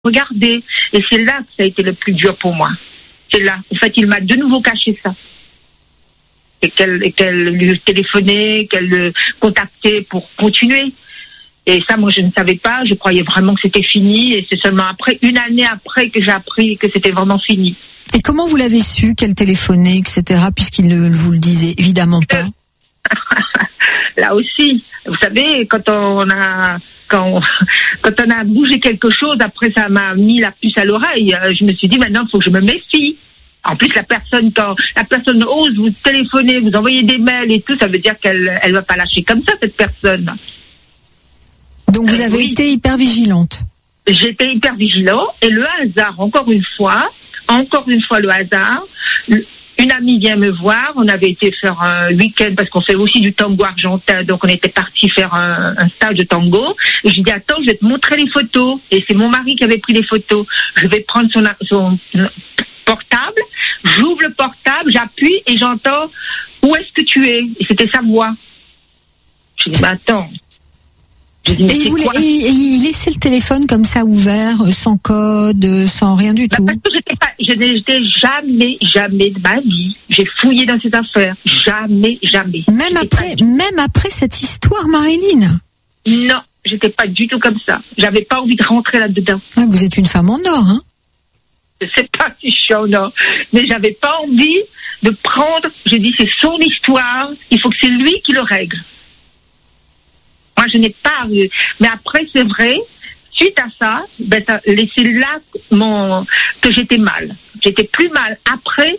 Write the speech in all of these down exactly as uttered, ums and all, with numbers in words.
regarder. Et c'est là que ça a été le plus dur pour moi. C'est là. En fait, il m'a de nouveau caché ça. Et qu'elle, et qu'elle lui téléphonait, qu'elle le contactait pour continuer. Et ça, moi, je ne savais pas. Je croyais vraiment que c'était fini. Et c'est seulement après, une année après, que j'ai appris que c'était vraiment fini. Et comment vous l'avez su qu'elle téléphonait, et cetera, puisqu'il ne vous le disait évidemment pas? Là aussi, vous savez, quand on a quand on, quand on a bougé quelque chose, après ça m'a mis la puce à l'oreille. Je me suis dit maintenant, il faut que je me méfie. En plus, la personne, quand la personne ose vous téléphoner, vous envoyer des mails et tout, ça veut dire qu'elle elle va pas lâcher comme ça, cette personne. Donc vous avez euh, oui. été hyper vigilante. J'étais hyper vigilant et le hasard, encore une fois, encore une fois le hasard. Le, Une amie vient me voir, on avait été faire un week-end parce qu'on fait aussi du tango argentin, donc on était parti faire un, un stage de tango. Et je lui dis attends, je vais te montrer les photos. Et c'est mon mari qui avait pris les photos. Je vais prendre son, son portable, j'ouvre le portable, j'appuie et j'entends où est-ce que tu es. Et c'était sa voix. Je dis mais attends. Je dis, mais et, il voulait, et, et il laissait le téléphone comme ça ouvert, sans code, sans rien du bah tout. Parce que j'étais pas, je n'étais jamais, jamais de ma vie. J'ai fouillé dans cette affaire. Jamais, jamais. Même après, même après cette histoire, Marilyn. Non, j'étais pas du tout comme ça. J'avais pas envie de rentrer là-dedans. Ah, vous êtes une femme en or, hein? Je sais pas si je suis en or, mais j'avais pas envie de prendre. J'ai dit c'est son histoire. Il faut que c'est lui qui le règle. Moi, je n'ai pas vu. Mais après, c'est vrai, suite à ça, ben, ça c'est là mon, que j'étais mal. J'étais plus mal après,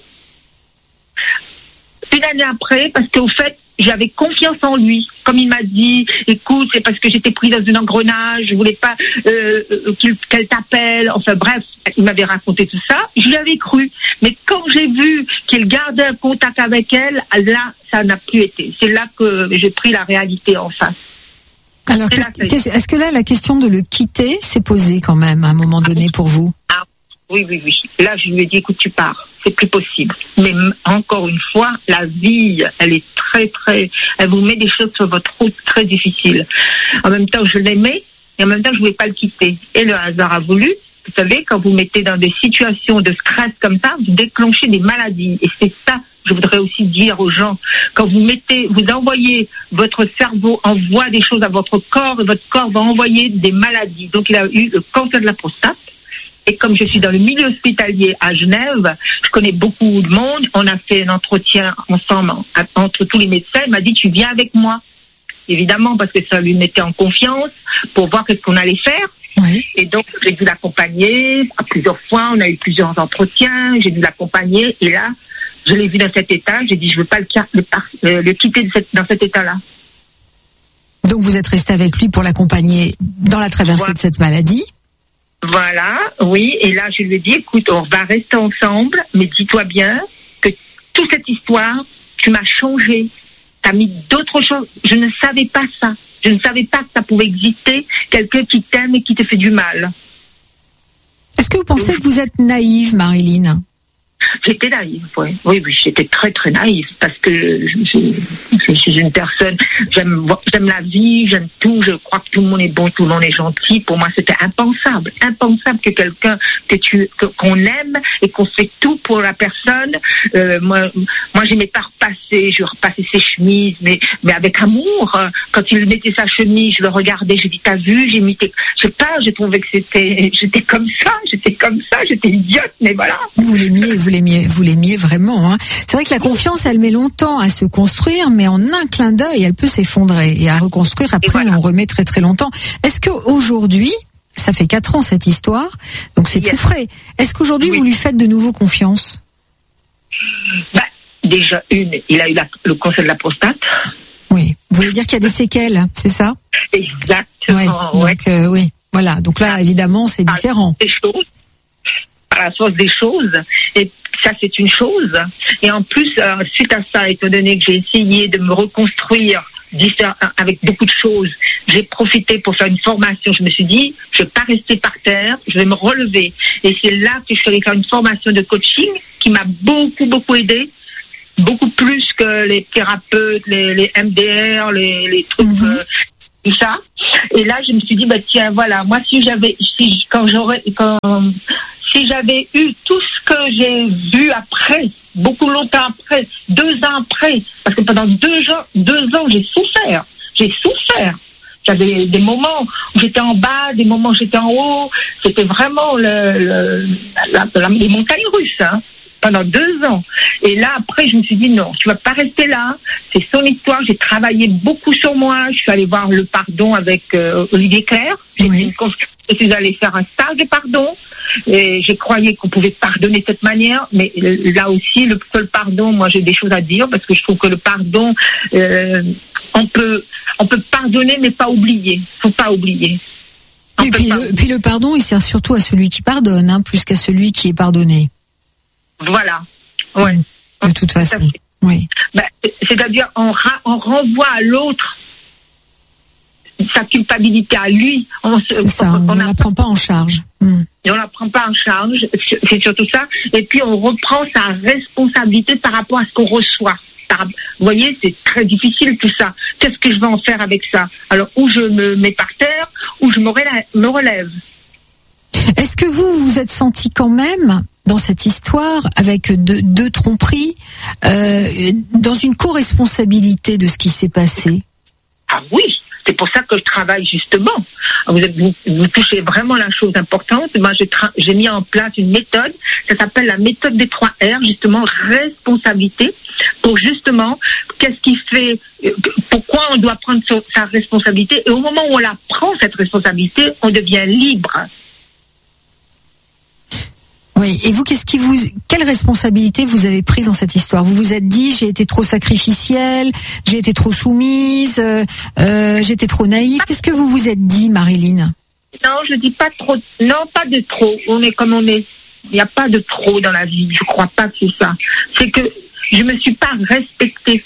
une année après, parce qu'au fait, j'avais confiance en lui. Comme il m'a dit, écoute, c'est parce que j'étais prise dans un engrenage, je voulais pas euh, qu'il, qu'elle t'appelle. Enfin bref, il m'avait raconté tout ça. Je lui avais cru. Mais quand j'ai vu qu'il gardait un contact avec elle, là, ça n'a plus été. C'est là que j'ai pris la réalité en face. Alors, qu'est-ce, qu'est-ce, est-ce que là, la question de le quitter s'est posée quand même à un moment donné pour vous? Ah, oui, oui, oui. Là, je lui ai dit, écoute, tu pars. C'est plus possible. Mais encore une fois, la vie, elle est très, très... Elle vous met des choses sur votre route très difficiles. En même temps, je l'aimais et en même temps, je ne voulais pas le quitter. Et le hasard a voulu. Vous savez, quand vous mettez dans des situations de stress comme ça, vous déclenchez des maladies. Et c'est ça, je voudrais aussi dire aux gens, quand vous mettez, vous envoyez, votre cerveau envoie des choses à votre corps et votre corps va envoyer des maladies. Donc il a eu le cancer de la prostate. Et comme je suis dans le milieu hospitalier à Genève, je connais beaucoup de monde. On a fait un entretien ensemble entre tous les médecins. Il m'a dit, tu viens avec moi. Évidemment, parce que ça lui mettait en confiance pour voir qu'est-ce qu'on allait faire. Oui. Et donc, j'ai dû l'accompagner à plusieurs fois. On a eu plusieurs entretiens. J'ai dû l'accompagner. Et là, je l'ai vu dans cet état. J'ai dit, je ne veux pas le, le, le quitter de cette, dans cet état-là. Donc, vous êtes resté avec lui pour l'accompagner dans la traversée voilà. de cette maladie. Voilà, oui. Et là, je lui ai dit, écoute, on va rester ensemble, mais dis-toi bien que toute cette histoire, tu m'as changé. Tu as mis d'autres choses. Je ne savais pas ça. Je ne savais pas que ça pouvait exister, quelqu'un qui t'aime et qui te fait du mal. Est-ce que vous pensez Donc, que vous êtes naïve, Marilyn? J'étais naïve, oui. Oui, oui, j'étais très, très naïve parce que je, je, je suis une personne, j'aime, j'aime la vie, j'aime tout, je crois que tout le monde est bon, tout le monde est gentil. Pour moi, c'était impensable, impensable que quelqu'un que tu, que, qu'on aime et qu'on fait tout pour la personne. Euh, moi, moi, j'aimais pas repasser, je repassais ses chemises, mais, mais avec amour. Quand il mettait sa chemise, je le regardais, je dis, t'as vu, j'ai mis tes, je sais pas, j'ai trouvé que c'était, j'étais comme ça, j'étais comme ça, j'étais idiote, mais voilà. Vous l'aimiez, vous l'aimiez, vous l'aimiez vraiment. Hein. C'est vrai que la confiance, elle met longtemps à se construire, mais en un clin d'œil, elle peut s'effondrer et à reconstruire. Après, voilà. on remet très très longtemps. Est-ce qu'aujourd'hui, ça fait quatre ans cette histoire, donc c'est yes. tout frais. Est-ce qu'aujourd'hui oui. vous lui faites de nouveau confiance? Bah, déjà une, il a eu la, le cancer de la prostate. Oui. Vous voulez dire qu'il y a des séquelles, c'est ça? Exactement. Ouais. ouais. Donc euh, oui, voilà. Donc là, évidemment, c'est différent. Des choses. Par la source des choses, et ça c'est une chose. Et en plus, euh, suite à ça, étant donné que j'ai essayé de me reconstruire avec beaucoup de choses, j'ai profité pour faire une formation. Je me suis dit, je ne vais pas rester par terre, je vais me relever. Et c'est là que je suis allée faire une formation de coaching qui m'a beaucoup, beaucoup aidée. Beaucoup plus que les thérapeutes, les, les M D R, les, les trucs. Mmh. Euh, tout ça. Et là, je me suis dit, bah tiens, voilà, moi si j'avais, si quand j'aurais, quand si j'avais eu tout ce que j'ai vu après, beaucoup longtemps après, deux ans après, parce que pendant deux ans, deux ans, j'ai souffert, j'ai souffert. J'avais des moments où j'étais en bas, des moments où j'étais en haut. C'était vraiment le, le, la, la, les montagnes russes, hein, pendant deux ans. Et là, après, je me suis dit, non, tu vas pas rester là. C'est son histoire. J'ai travaillé beaucoup sur moi. Je suis allée voir le pardon avec euh, Olivier Clerc. Oui. Je suis allée faire un stage de pardon. Et j'ai croyé qu'on pouvait pardonner de cette manière. Mais là aussi, le seul pardon, moi, j'ai des choses à dire parce que je trouve que le pardon... Euh, On peut, on peut pardonner, mais pas oublier. Faut pas oublier. Et puis le, puis le pardon, il sert surtout à celui qui pardonne, hein, plus qu'à celui qui est pardonné. Voilà. Ouais. De toute façon. Oui. Ben, c'est-à-dire, on, ra- on renvoie à l'autre sa culpabilité à lui. On se, c'est ça. On ne la prend pas en charge. Hum. Et on la prend pas en charge. C'est surtout ça. Et puis on reprend sa responsabilité par rapport à ce qu'on reçoit. Vous voyez, c'est très difficile tout ça. Qu'est-ce que je vais en faire avec ça? Alors, ou je me mets par terre, ou je me relève. Me relève. Est-ce que vous vous êtes senti quand même, dans cette histoire, avec deux, deux tromperies, euh, dans une co-responsabilité de ce qui s'est passé? Ah oui, c'est pour ça que je travaille justement. Vous, êtes, vous, vous touchez vraiment la chose importante. Moi, j'ai, tra- j'ai mis en place une méthode. Ça s'appelle la méthode des trois R, justement, responsabilité. Pour justement, qu'est-ce qui fait, pourquoi on doit prendre sa responsabilité. Et au moment où on la prend, cette responsabilité, on devient libre. Oui, et vous, qu'est-ce qui vous, quelle responsabilité vous avez prise dans cette histoire? Vous vous êtes dit, j'ai été trop sacrificielle, j'ai été trop soumise, euh, euh, j'étais trop naïve. Qu'est-ce que vous vous êtes dit, Marilyn? Non, je dis pas trop, non, pas de trop. On est comme on est. Il n'y a pas de trop dans la vie. Je crois pas que c'est ça. C'est que je me suis pas respectée.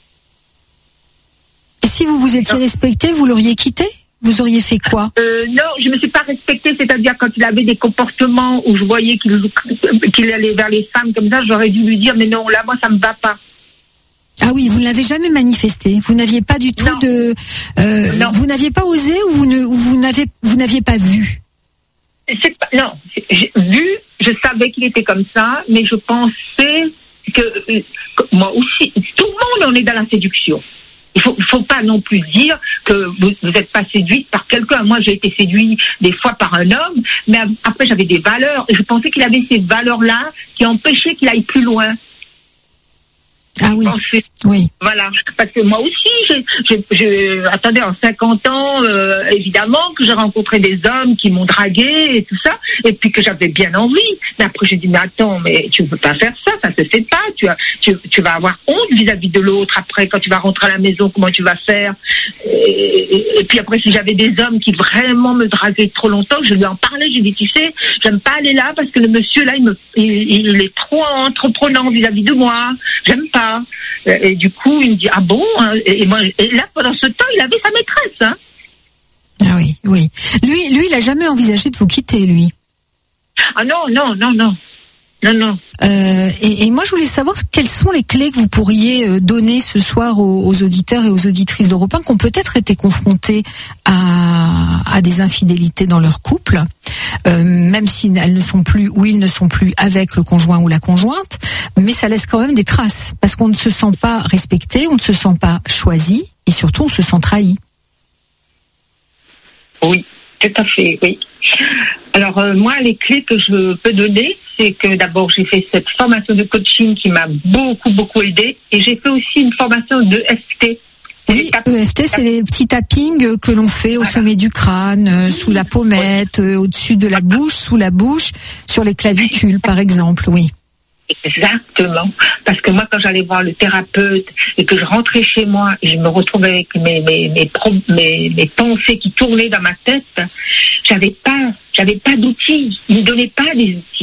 Et si vous vous étiez respectée, vous l'auriez quitté? Vous auriez fait quoi? euh, Non, je me suis pas respectée. C'est-à-dire quand il avait des comportements où je voyais qu'il, qu'il allait vers les femmes comme ça, j'aurais dû lui dire mais non, là moi ça me va pas. Ah oui, vous ne l'avez jamais manifesté. Vous n'aviez pas du tout non. de. Euh, non. Vous n'aviez pas osé ou vous, ne, ou vous n'avez, vous n'aviez pas vu? C'est pas, non, j'ai vu, je savais qu'il était comme ça, mais je pensais que, que moi aussi, tout le monde en est dans la séduction. Il faut, faut pas non plus dire que vous n'êtes pas séduite par quelqu'un. Moi, j'ai été séduite des fois par un homme, mais après j'avais des valeurs et je pensais qu'il avait ces valeurs-là qui empêchaient qu'il aille plus loin. Ah oui. Pensais, oui. Voilà. Parce que moi aussi, j'ai, j'ai, j'ai attendez, en cinquante ans, euh, évidemment, que j'ai rencontré des hommes qui m'ont dragué et tout ça, et puis que j'avais bien envie. Mais après, j'ai dit, mais attends, mais tu ne peux pas faire ça, ça se fait pas. Tu, as, tu, tu vas avoir honte vis-à-vis de l'autre. Après, quand tu vas rentrer à la maison, comment tu vas faire? Et, et, et puis après, si j'avais des hommes qui vraiment me draguaient trop longtemps, je lui en parlais, j'ai dit, tu sais, j'aime pas aller là parce que le monsieur là, il, me, il, il est trop entreprenant vis-à-vis de moi. J'aime pas. Et du coup, il me dit, ah bon? Et, moi, et là, pendant ce temps, il avait sa maîtresse. Hein. Ah oui, oui. Lui, lui, il a jamais envisagé de vous quitter, lui. Ah non, non, non, non. Non, non. Euh, et, et moi, je voulais savoir quelles sont les clés que vous pourriez donner ce soir aux, aux auditeurs et aux auditrices d'Europe un qui ont peut-être été confrontés à, à des infidélités dans leur couple, euh, même si elles ne sont plus ou ils ne sont plus avec le conjoint ou la conjointe, mais ça laisse quand même des traces parce qu'on ne se sent pas respecté, on ne se sent pas choisi et surtout on se sent trahi. Oui, tout à fait, oui. Alors euh, moi, les clés que je peux donner, c'est que d'abord j'ai fait cette formation de coaching qui m'a beaucoup beaucoup aidée et j'ai fait aussi une formation de E F T. Oui, E F T, c'est les petits tappings que l'on fait au voilà. sommet du crâne, euh, sous la pommette, euh, au-dessus de la bouche, sous la bouche, sur les clavicules par exemple, oui. Exactement. Parce que moi, quand j'allais voir le thérapeute et que je rentrais chez moi et je me retrouvais avec mes, mes, mes, pro, mes, mes pensées qui tournaient dans ma tête, j'avais pas, j'avais pas d'outils. Il me donnait pas des outils.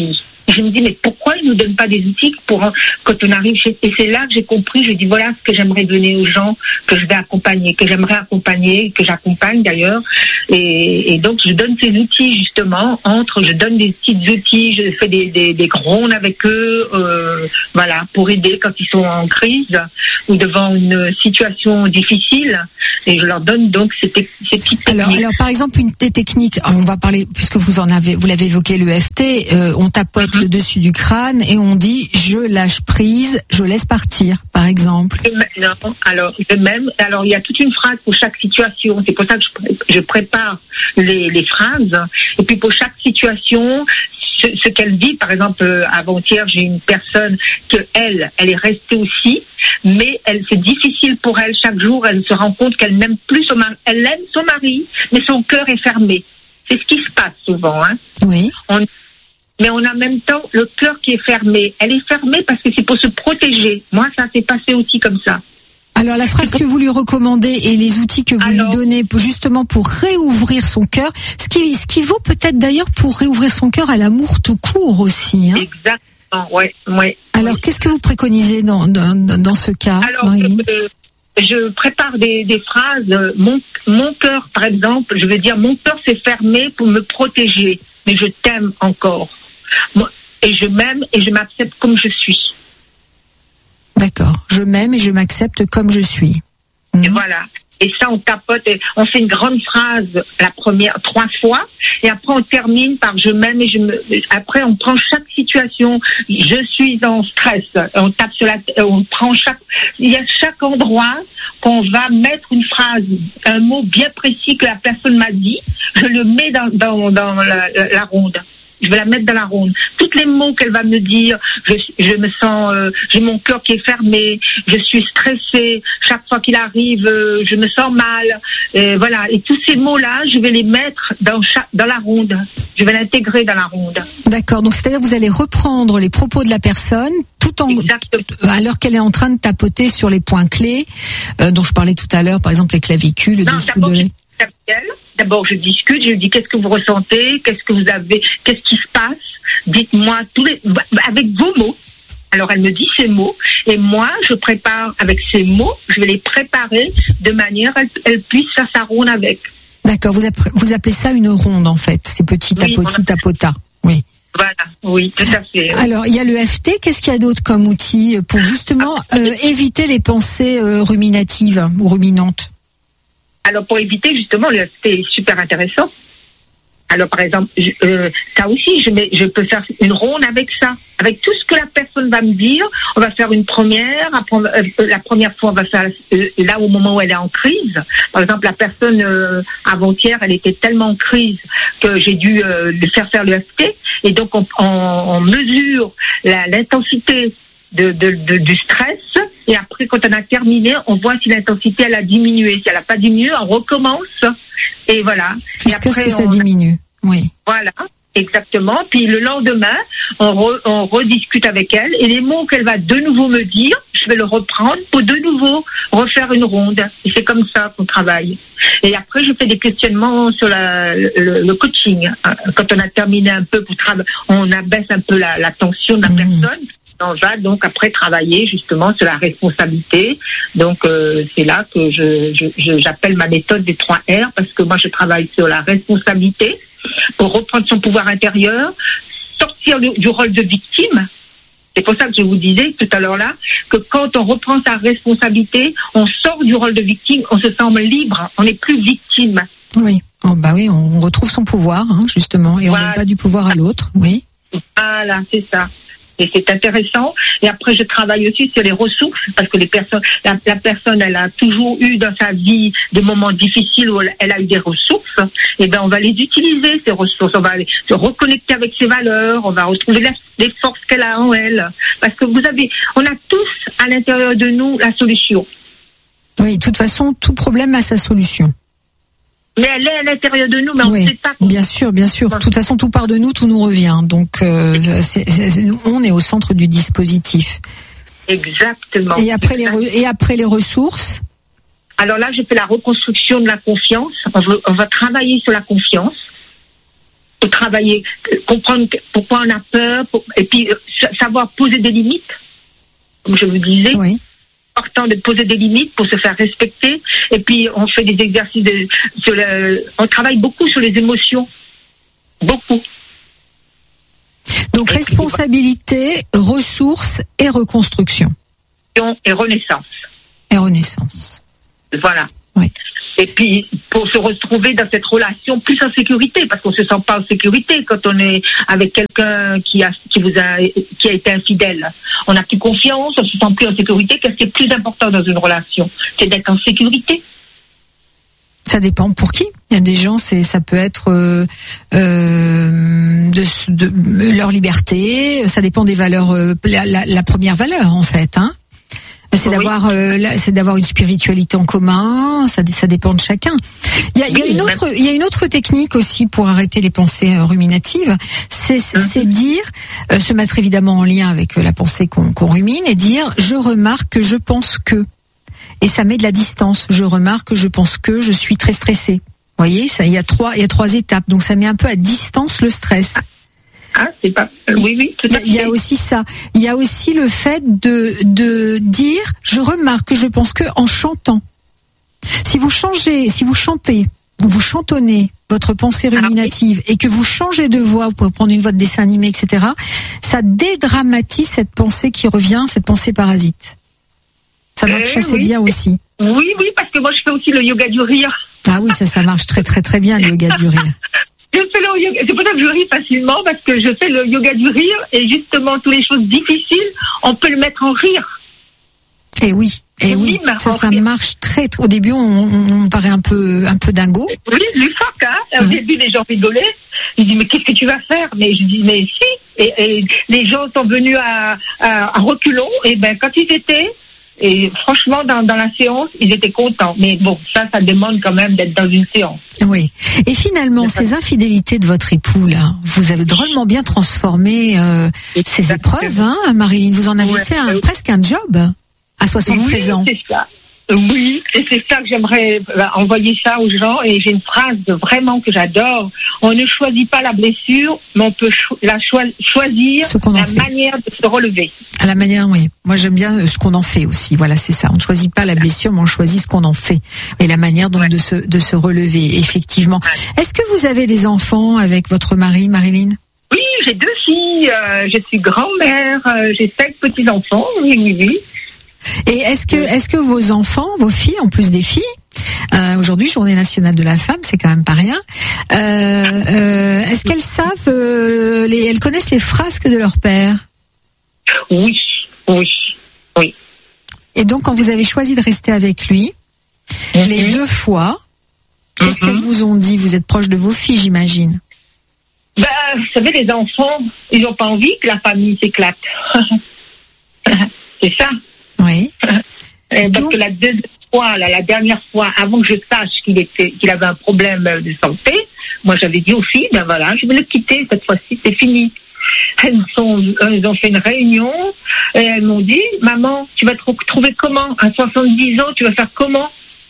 Je me dis, mais pourquoi ils nous donnent pas des outils pour quand on arrive chez... Et c'est là que j'ai compris, je dis, voilà ce que j'aimerais donner aux gens que je vais accompagner, que j'aimerais accompagner, que j'accompagne d'ailleurs. Et, et donc, je donne ces outils, justement, entre, je donne des petits outils, je fais des, des, des rondes avec eux, euh, voilà, pour aider quand ils sont en crise ou devant une situation difficile. Et je leur donne donc ces, ces petites techniques. Alors, alors, par exemple, une des techniques, on va parler, puisque vous en avez, vous l'avez évoqué, l'E F T, euh, on tapote mm-hmm. le dessus du crâne et on dit je lâche prise, je laisse partir, par exemple. Non, alors de même, alors il y a toute une phrase pour chaque situation. C'est pour ça que je, je prépare les, les phrases. Et puis pour chaque situation, ce, ce qu'elle dit, par exemple, euh, avant-hier, j'ai une personne que elle, elle est restée aussi, mais elle, c'est difficile pour elle chaque jour. Elle se rend compte qu'elle n'aime plus son mari. Elle aime son mari, mais son cœur est fermé. C'est ce qui se passe souvent, hein. Oui. On, mais on a en même temps le cœur qui est fermé. Elle est fermée parce que c'est pour se protéger. Moi, ça s'est passé aussi comme ça. Alors, la phrase que vous lui recommandez et les outils que vous Alors, lui donnez pour, justement pour réouvrir son cœur, ce qui, ce qui vaut peut-être d'ailleurs pour réouvrir son cœur à l'amour tout court aussi, hein. Exactement, ouais, ouais. Alors, oui. Qu'est-ce que vous préconisez dans, dans, dans ce cas, Alors, Marie ? euh, je prépare des, des phrases. Mon, mon cœur, par exemple, je veux dire, mon cœur s'est fermé pour me protéger, mais je t'aime encore. Moi, et je m'aime et je m'accepte comme je suis. D'accord. Je m'aime et je m'accepte comme je suis. Mmh. Et voilà. Et ça, on tapote, et on fait une grande phrase la première trois fois, et après on termine par je m'aime et je me. Après, on prend chaque situation. Je suis en stress. On tape sur la. On prend chaque. Il y a chaque endroit qu'on va mettre une phrase, un mot bien précis que la personne m'a dit. Je le mets dans dans dans la, la, la ronde. Je vais la mettre dans la ronde. Tous les mots qu'elle va me dire, je, je me sens, euh, j'ai mon cœur qui est fermé, je suis stressée. Chaque fois qu'il arrive, euh, je me sens mal. Et voilà. Et tous ces mots-là, je vais les mettre dans chaque, dans la ronde. Je vais l'intégrer dans la ronde. D'accord. Donc c'est-à-dire que vous allez reprendre les propos de la personne, tout en, Exactement. alors qu'elle est en train de tapoter sur les points clés euh, dont je parlais tout à l'heure, par exemple les clavicules, le non, dessous de les... D'abord, je discute, je lui dis qu'est-ce que vous ressentez, qu'est-ce que vous avez, qu'est-ce qui se passe. Dites-moi tous les, avec vos mots. Alors, elle me dit ces mots, et moi, je prépare avec ces mots, je vais les préparer de manière à ce qu'elle puisse faire sa ronde avec. D'accord, vous appelez, vous appelez ça une ronde, en fait, ces petits oui, tapotis, a... tapotas. Oui. Voilà, oui, tout à fait. Alors, il y a le F T, qu'est-ce qu'il y a d'autre comme outil pour justement ah, euh, éviter les pensées euh, ruminatives ou ruminantes? Alors, pour éviter, justement, c'est super intéressant. Alors, par exemple, je, euh, ça aussi, je, mets, je peux faire une ronde avec ça. Avec tout ce que la personne va me dire, on va faire une première. Après, euh, la première fois, on va faire euh, là au moment où elle est en crise. Par exemple, la personne euh, avant-hier, elle était tellement en crise que j'ai dû euh, lui faire faire le F T. Et donc, on, on, on mesure la, l'intensité de, de, de, du stress. Et après, quand on a terminé, on voit si l'intensité, elle a diminué. Si elle n'a pas diminué, on recommence. Et voilà. Jusqu'à ce que ça diminue. Oui. Voilà, exactement. Puis le lendemain, on, re, on rediscute avec elle. Et les mots qu'elle va de nouveau me dire, je vais le reprendre pour de nouveau refaire une ronde. Et c'est comme ça qu'on travaille. Et après, je fais des questionnements sur la, le, le coaching. Quand on a terminé un peu pour travailler, on abaisse un peu la, la tension de la mmh. personne. On va donc après travailler justement sur la responsabilité. Donc euh, c'est là que je, je, j'appelle ma méthode des trois R, parce que moi je travaille sur la responsabilité pour reprendre son pouvoir intérieur, sortir du, du rôle de victime. C'est pour ça que je vous disais tout à l'heure là que quand on reprend sa responsabilité, on sort du rôle de victime, on se sent libre, on n'est plus victime. Oui, oh, bah oui, on retrouve son pouvoir hein, justement, et voilà. On donne pas du pouvoir à l'autre. Oui. Voilà, c'est ça. Et c'est intéressant. Et après, je travaille aussi sur les ressources, parce que les personnes, la, la personne, elle a toujours eu dans sa vie des moments difficiles où elle, elle a eu des ressources. Et ben, on va les utiliser, ces ressources. On va les, se reconnecter avec ses valeurs. On va retrouver la, les forces qu'elle a en elle. Parce que vous avez, on a tous à l'intérieur de nous la solution. Oui, de toute façon, tout problème a sa solution. Mais elle est à l'intérieur de nous, mais oui, on ne sait pas. Bien sûr, bien sûr. De toute façon, tout part de nous, tout nous revient. Donc, euh, c'est, c'est, on est au centre du dispositif. Exactement. Et après, les, re, et après les ressources? Alors là, je fais la reconstruction de la confiance. On, veut, on va travailler sur la confiance. faut travailler, comprendre pourquoi on a peur, pour, et puis savoir poser des limites, comme je vous disais. Oui. Important de poser des limites pour se faire respecter. Et puis on fait des exercices de, sur le, on travaille beaucoup sur les émotions, beaucoup. Donc et responsabilité, puis, ressources et reconstruction. Et renaissance. Et renaissance. Voilà. Oui. Et puis, pour se retrouver dans cette relation plus en sécurité, parce qu'on ne se sent pas en sécurité quand on est avec quelqu'un qui a, qui vous a, qui a été infidèle. On n'a plus confiance, on ne se sent plus en sécurité. Qu'est-ce qui est plus important dans une relation? C'est d'être en sécurité. Ça dépend pour qui. Il y a des gens, c'est, ça peut être euh, euh, de, de leur liberté. Ça dépend des valeurs. Euh, la, la, la première valeur, en fait, hein. C'est oui. d'avoir, euh, c'est d'avoir une spiritualité en commun. Ça, ça dépend de chacun. Il y a, oui, il y a une autre, il y a une autre technique aussi pour arrêter les pensées ruminatives. C'est, c'est, mmh. c'est dire, euh, se mettre évidemment en lien avec la pensée qu'on, qu'on rumine et dire, je remarque que je pense que. Et ça met de la distance. Je remarque que je pense que je suis très stressée. Vous voyez, ça, il y a trois, il y a trois étapes. Donc ça met un peu à distance le stress. Ah, c'est pas. Oui, oui, tout à fait. Il y a aussi ça. Il y a aussi le fait de de dire, je remarque que je pense que en chantant. Si vous changez, si vous chantez, ou vous chantonnez votre pensée ruminative ah, oui. et que vous changez de voix, vous pouvez prendre une voix de dessin animé, et cetera. Ça dédramatise cette pensée qui revient, cette pensée parasite. Ça marche euh, assez oui. bien aussi. Oui, oui, parce que moi je fais aussi le yoga du rire. Ah oui, ça, ça marche très, très, très bien le yoga du rire. Je fais le yoga, c'est pour ça que je ris facilement, parce que je fais le yoga du rire, et justement, toutes les choses difficiles, on peut le mettre en rire. Et oui, et oui, ça, ça marche très, très, au début, on, on paraît un peu, un peu dingo. Oui, loufoque, hein. Au mmh. début, les gens rigolaient. Ils disent, mais qu'est-ce que tu vas faire? Mais je dis, mais si. Et, et les gens sont venus à, à, à reculons, et ben, quand ils étaient, et franchement, dans, dans la séance, ils étaient contents. Mais bon, ça, ça demande quand même d'être dans une séance. Oui. Et finalement, ces infidélités de votre époux, là, vous avez drôlement bien transformé euh, ces épreuves, hein, Marilyn. Vous en avez ouais, fait un, oui. presque un job à soixante-treize oui, ans. C'est ça. Oui, et c'est ça que j'aimerais envoyer ça aux gens. Et j'ai une phrase de vraiment que j'adore. On ne choisit pas la blessure, mais on peut cho- la cho- choisir la fait. manière de se relever. À la manière, oui. Moi, j'aime bien ce qu'on en fait aussi. Voilà, c'est ça. On ne choisit pas la blessure, mais on choisit ce qu'on en fait. Et la manière donc ouais. de se de se relever, effectivement. Ouais. Est-ce que vous avez des enfants avec votre mari, Marilyn? Oui, j'ai deux filles. Euh, je suis grand-mère. Euh, j'ai cinq petits-enfants. Oui, oui, oui. Et est-ce que, est-ce que vos enfants, vos filles, en plus des filles, euh, aujourd'hui, Journée nationale de la femme, c'est quand même pas rien, euh, euh, est-ce qu'elles savent, euh, les, elles connaissent les frasques de leur père? Oui, oui, oui. Et donc, quand vous avez choisi de rester avec lui, mm-hmm. les deux fois, qu'est-ce mm-hmm. qu'elles vous ont dit? Vous êtes proche de vos filles, j'imagine. Ben, vous savez, les enfants, ils n'ont pas envie que la famille s'éclate. C'est ça. Oui. Parce Donc, que la deuxième fois, la, la dernière fois, avant que je sache qu'il était, qu'il avait un problème de santé, moi j'avais dit aux filles, ben voilà, je vais le quitter cette fois-ci, c'est fini. Elles sont, elles ont fait une réunion et elles m'ont dit, maman, tu vas te retrouver comment? À soixante-dix ans, tu vas faire comment?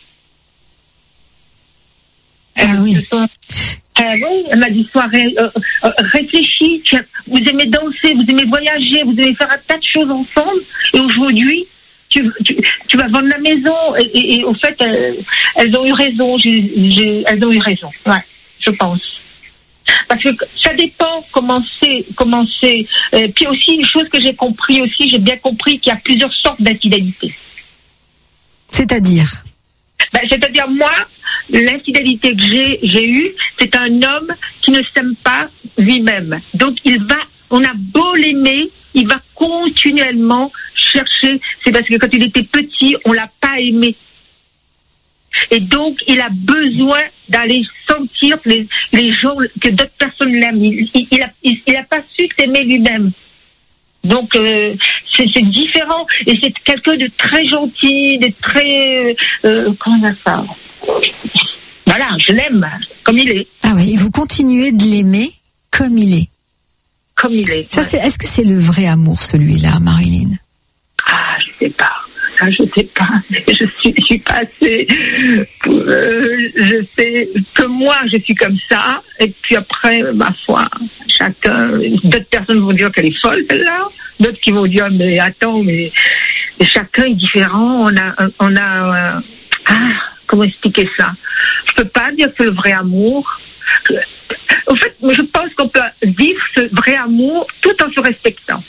Ah elles oui. se sont, euh, oui, elle m'a dit, soirée, euh, euh, réfléchis, tu, vous aimez danser, vous aimez voyager, vous aimez faire un tas de choses ensemble, et aujourd'hui, Tu, tu, tu vas vendre la maison et, et, et au fait elles, elles ont eu raison j'ai, j'ai, elles ont eu raison ouais je pense parce que ça dépend comment c'est comment c'est euh, puis aussi une chose que j'ai compris aussi j'ai bien compris qu'il y a plusieurs sortes d'infidélité. C'est-à-dire ben, c'est-à-dire moi l'infidélité que j'ai j'ai eue c'est un homme qui ne s'aime pas lui-même, donc il va on a beau l'aimer, il va continuellement chercher. C'est parce que quand il était petit, on l'a pas aimé. Et donc, il a besoin d'aller sentir les, les gens, que d'autres personnes l'aiment. Il, il, il, a, il, il a pas su s'aimer lui-même. Donc, euh, c'est, c'est différent. Et c'est quelqu'un de très gentil, de très... Euh, comment on a ça? Voilà, je l'aime comme il est. Ah oui, et vous continuez de l'aimer comme il est. Comme il est. Ça, ouais. c'est, est-ce que c'est le vrai amour, celui-là, Marilyn? Ah, je sais pas. cas, je sais pas. Je suis, je suis pas assez. Euh, je sais que moi, je suis comme ça. Et puis après, ma foi, chacun. D'autres personnes vont dire qu'elle est folle, celle-là. D'autres qui vont dire, mais attends, mais chacun est différent. On a, on a. Euh, ah, comment expliquer ça? Je peux pas dire que le vrai amour. En fait, je pense qu'on peut vivre ce vrai amour tout en se respectant.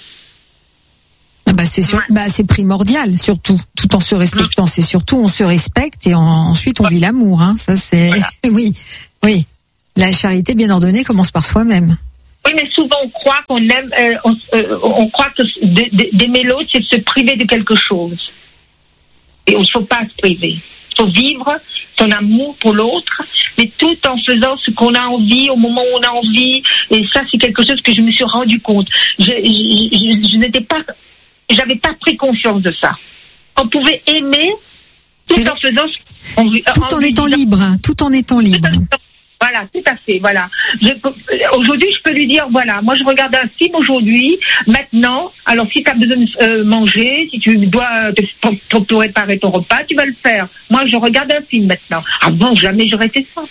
Bah c'est sûr, ouais. bah c'est primordial surtout, tout en se respectant. C'est surtout on se respecte et en, ensuite on vit l'amour. Hein. Ça c'est voilà. oui, oui. La charité bien ordonnée commence par soi-même. Oui, mais souvent on croit qu'on aime, euh, on, euh, on croit que d'aimer l'autre, c'est de se priver de quelque chose. Et il ne faut pas se priver. Il faut vivre son amour pour l'autre, mais tout en faisant ce qu'on a envie au moment où on a envie. Et ça, c'est quelque chose que je me suis rendu compte. Je, je, je, je n'étais pas, j'avais pas pris conscience de ça. On pouvait aimer tout en faisant, on, tout en, en étant disant, libre, hein, tout en étant libre. Voilà, tout à fait, voilà. Je, aujourd'hui, je peux lui dire, voilà, moi je regarde un film aujourd'hui, maintenant, alors si tu as besoin de euh, manger, si tu dois te, te, te préparer ton repas, tu vas le faire. Moi, je regarde un film maintenant. Avant, jamais j'aurais fait ça.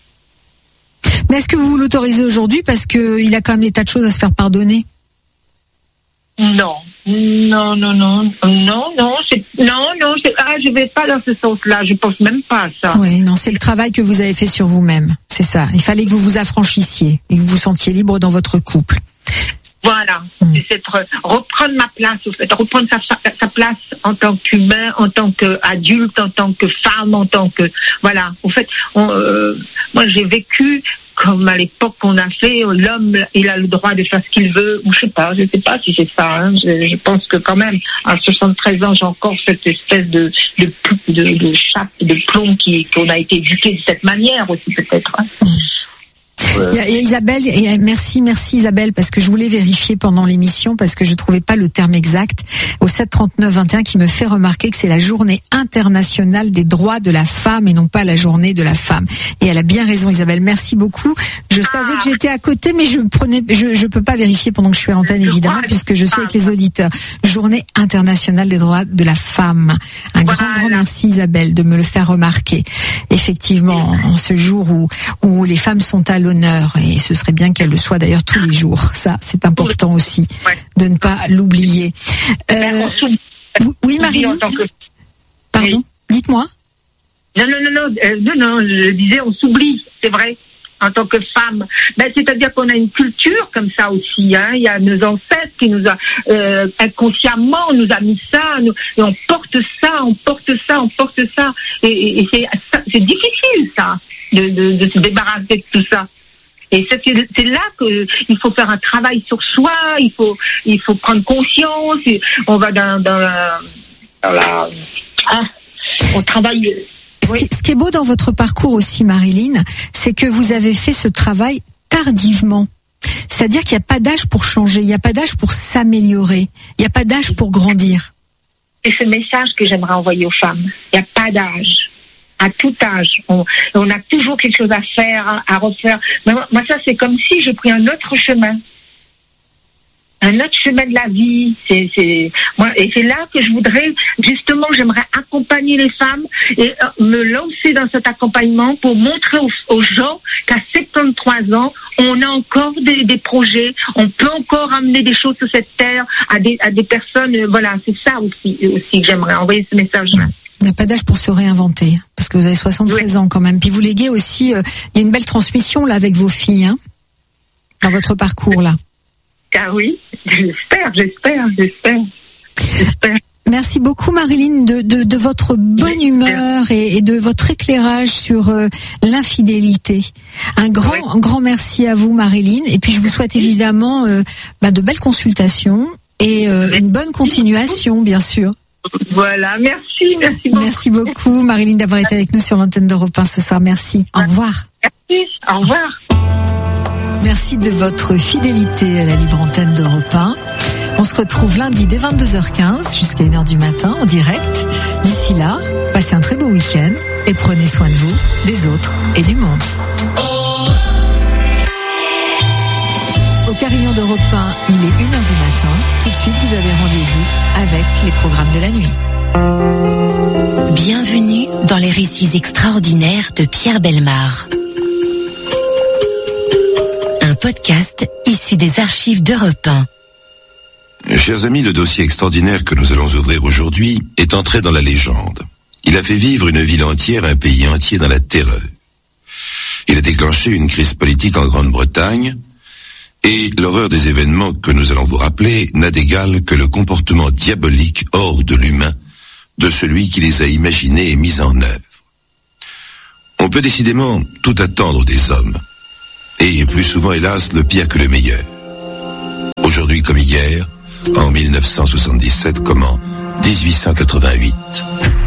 Mais est-ce que vous l'autorisez aujourd'hui parce qu'il a quand même des tas de choses à se faire pardonner? Non, non, non, non, non, non, c'est, non, non, c'est, ah, je vais pas dans ce sens-là, je pense même pas à ça. Oui, non, c'est le travail que vous avez fait sur vous-même, c'est ça. Il fallait que vous vous affranchissiez et que vous vous sentiez libre dans votre couple. Voilà, mmh. c'est reprendre ma place, en fait, reprendre sa, sa place en tant qu'humain, en tant qu'adulte, en tant que femme, en tant que, voilà. En fait, on, euh, moi j'ai vécu comme à l'époque qu'on a fait, l'homme, il a le droit de faire ce qu'il veut, ou je sais pas, je sais pas si c'est ça, hein. je, je pense que quand même, à soixante-treize ans, j'ai encore cette espèce de, de, de, de chape, de plomb qui, qu'on a été éduqué de cette manière aussi, peut-être. Hein. Mmh. Il y a, il y a Isabelle, il y a, merci, merci Isabelle, parce que je voulais vérifier pendant l'émission, parce que je trouvais pas le terme exact, au sept trente-neuf vingt et un, qui me fait remarquer que c'est la journée internationale des droits de la femme et non pas la journée de la femme. Et elle a bien raison, Isabelle, merci beaucoup. Je ah. savais que j'étais à côté, mais je prenais, je, je peux pas vérifier pendant que je suis à l'antenne, évidemment, puisque je suis avec les auditeurs. Journée internationale des droits de la femme. Un voilà. grand, grand merci Isabelle de me le faire remarquer. Effectivement, en ce jour où, où les femmes sont à l'honneur, et ce serait bien qu'elles le soient d'ailleurs tous les jours. Ça, c'est important aussi de ne pas l'oublier. Euh, oui, Marie. Pardon, dites-moi. Non, non, non, non, euh, non, non, je disais, on s'oublie, c'est vrai, en tant que femme. Ben, c'est-à-dire qu'on a une culture comme ça aussi. Hein. Il y a nos ancêtres qui nous a euh, inconsciemment, on nous a mis ça, nous, et on porte ça, on porte ça, on porte ça, et, et, et c'est, c'est difficile ça, de, de, de se débarrasser de tout ça. Et c'est, c'est là qu'il faut faire un travail sur soi, il faut, il faut prendre conscience, et on va dans, dans la... Dans la hein, on travaille... Ce, oui. qui, ce qui est beau dans votre parcours aussi, Marilyn, c'est que vous avez fait ce travail tardivement. C'est-à-dire qu'il n'y a pas d'âge pour changer, il n'y a pas d'âge pour s'améliorer, il n'y a pas d'âge pour grandir. C'est ce message que j'aimerais envoyer aux femmes. Il n'y a pas d'âge. À tout âge, on, on a toujours quelque chose à faire, à refaire. Moi, moi, ça, c'est comme si j'ai pris un autre chemin, un autre chemin de la vie. C'est, c'est, moi, et c'est là que je voudrais, justement, j'aimerais accompagner les femmes et euh, me lancer dans cet accompagnement pour montrer aux, aux gens qu'à soixante-treize ans, on a encore des, des projets, on peut encore amener des choses sur cette terre à des, à des personnes. Euh, voilà, c'est ça aussi, aussi que j'aimerais envoyer ce message-là. Il n'y a pas d'âge pour se réinventer, parce que vous avez soixante-treize oui. ans quand même. Puis vous léguez aussi, euh, il y a une belle transmission là avec vos filles, hein, dans votre parcours là. Ah oui, j'espère, j'espère, j'espère, j'espère. Merci beaucoup Marilyn de, de, de votre bonne humeur et, et de votre éclairage sur euh, l'infidélité. Un grand, oui. un grand merci à vous Marilyn. Et puis je vous souhaite évidemment euh, bah, de belles consultations et euh, une bonne continuation bien sûr. Voilà, merci, merci beaucoup. Merci beaucoup, Marilyn, d'avoir été avec nous sur l'antenne d'Europe un ce soir. Merci. Au revoir. Merci. Au revoir. Merci de votre fidélité à la libre antenne d'Europe un. On se retrouve lundi dès vingt-deux heures quinze jusqu'à une heure du matin en direct. D'ici là, passez un très beau week-end et prenez soin de vous, des autres et du monde. Au carillon d'Europe un, il est une heure du matin. Tout de suite, vous avez rendez-vous avec les programmes de la nuit. Bienvenue dans les récits extraordinaires de Pierre Bellemare. Un podcast issu des archives d'Europe un. Chers amis, le dossier extraordinaire que nous allons ouvrir aujourd'hui est entré dans la légende. Il a fait vivre une ville entière, un pays entier dans la terreur. Il a déclenché une crise politique en Grande-Bretagne, et l'horreur des événements que nous allons vous rappeler n'a d'égal que le comportement diabolique hors de l'humain de celui qui les a imaginés et mis en œuvre. On peut décidément tout attendre des hommes, et plus souvent, hélas, le pire que le meilleur. Aujourd'hui comme hier, en mille neuf cent soixante-dix-sept comme en dix-huit cent quatre-vingt-huit.